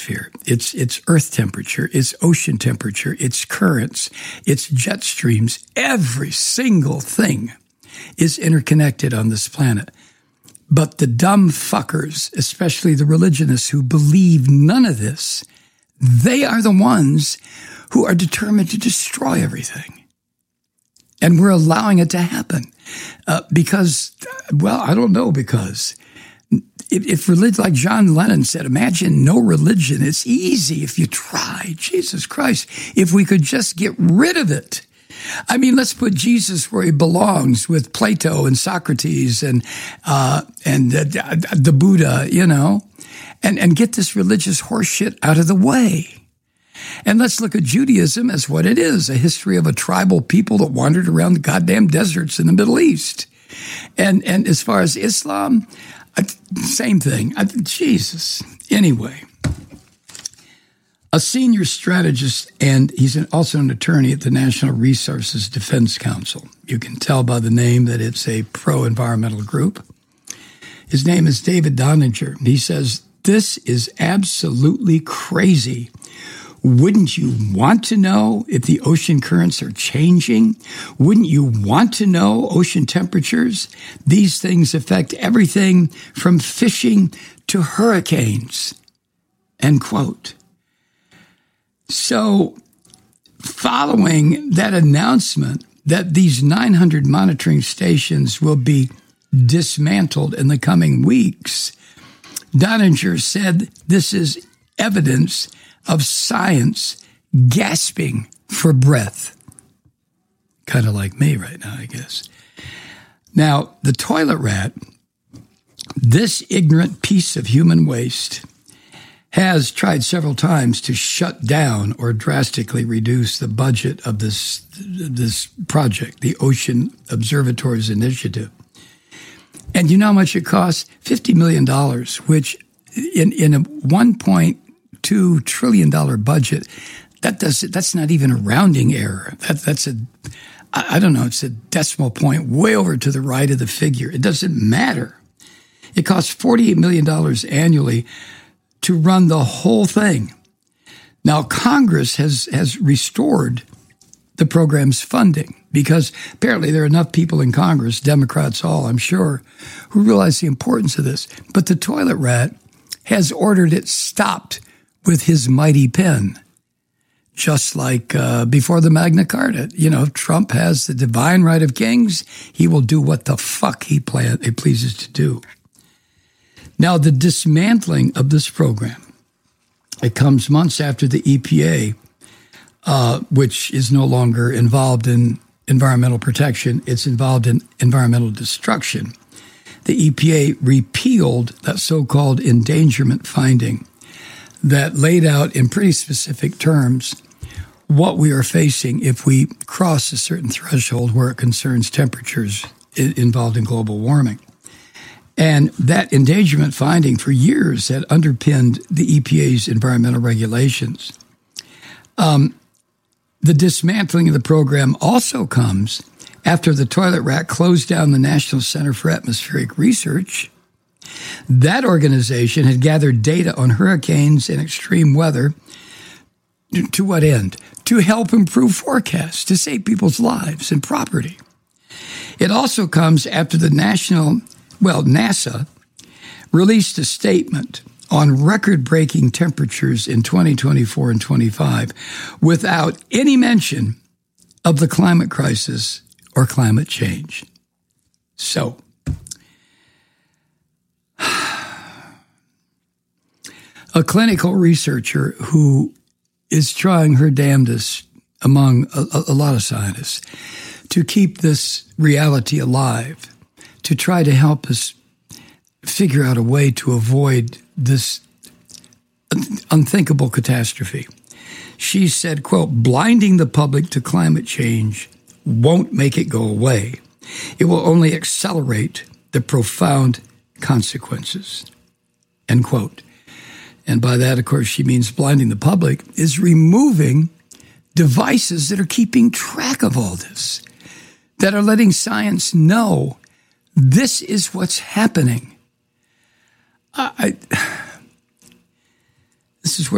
atmosphere, it's earth temperature, it's ocean temperature, it's currents, it's jet streams. Every single thing is interconnected on this planet. But the dumb fuckers, especially the religionists who believe none of this, they are the ones who are determined to destroy everything. And we're allowing it to happen because if religion, like John Lennon said, imagine no religion. It's easy if you try. Jesus Christ, if we could just get rid of it. I mean, let's put Jesus where he belongs with Plato and Socrates and the Buddha, and get this religious horseshit out of the way. And let's look at Judaism as what it is, a history of a tribal people that wandered around the goddamn deserts in the Middle East. And as far as Islam, same thing. Jesus. Anyway, a senior strategist, and he's also an attorney at the National Resources Defense Council. You can tell by the name that it's a pro-environmental group. His name is David Donninger. He says, this is absolutely crazy. Wouldn't you want to know if the ocean currents are changing? Wouldn't you want to know ocean temperatures? These things affect everything from fishing to hurricanes. End quote. So, following that announcement that these 900 monitoring stations will be dismantled in the coming weeks, Donninger said this is evidence of science gasping for breath. Kind of like me right now, I guess. Now, the toilet rat, this ignorant piece of human waste, has tried several times to shut down or drastically reduce the budget of this project, the Ocean Observatories Initiative. And you know how much it costs? $50 million, which in a $1.2 trillion budget, that's not even a rounding error. It's a decimal point way over to the right of the figure. It doesn't matter. It costs $48 million annually to run the whole thing. Now, Congress has restored the program's funding because apparently there are enough people in Congress, Democrats all, I'm sure, who realize the importance of this. But the toilet rat has ordered it stopped with his mighty pen, just like before the Magna Carta. Trump has the divine right of kings. He will do what the fuck he pleases to do. Now, the dismantling of this program, it comes months after the EPA, which is no longer involved in environmental protection, it's involved in environmental destruction. The EPA repealed that so-called endangerment finding that laid out in pretty specific terms what we are facing if we cross a certain threshold where it concerns temperatures involved in global warming. And that endangerment finding for years had underpinned the EPA's environmental regulations. The dismantling of the program also comes after the toilet rat closed down the National Center for Atmospheric Research. That organization had gathered data on hurricanes and extreme weather. To what end? To help improve forecasts, to save people's lives and property. It also comes after the NASA released a statement on record-breaking temperatures in 2024 and 25 without any mention of the climate crisis or climate change. So, a clinical researcher who is trying her damnedest among a lot of scientists to keep this reality alive, to try to help us figure out a way to avoid this unthinkable catastrophe. She said, quote, blinding the public to climate change won't make it go away. It will only accelerate the profound consequences, end quote. And by that, of course, she means blinding the public is removing devices that are keeping track of all this, that are letting science know this is what's happening. This is where